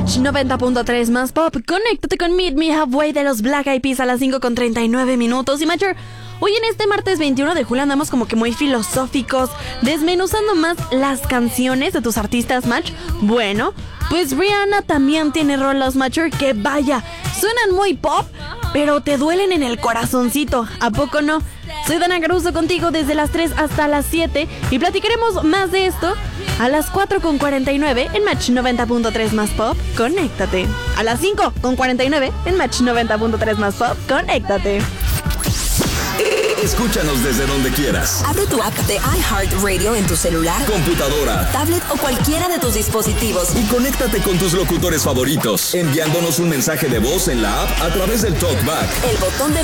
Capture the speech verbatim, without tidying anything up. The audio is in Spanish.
Match noventa punto tres más pop. Conéctate con Meet Me Halfway de los Black Eyed Peas a las cinco con treinta y nueve minutos. Y Matcher, hoy en este martes veintiuno de julio andamos como que muy filosóficos, desmenuzando más las canciones de tus artistas, Match. Bueno, pues Rihanna también tiene rolas, Matcher, que vaya, suenan muy pop, pero te duelen en el corazoncito, ¿a poco no? Soy Dana Caruso contigo desde las tres hasta las siete y platicaremos más de esto a las cuatro con cuarenta y nueve en Match noventa punto tres más pop, conéctate. A las cinco con cuarenta y nueve en Match noventa punto tres más pop, conéctate. Escúchanos desde donde quieras. Abre tu app de iHeartRadio en tu celular, computadora, tablet o cualquiera de tus dispositivos. Y conéctate con tus locutores favoritos, enviándonos un mensaje de voz en la app a través del TalkBack. El botón de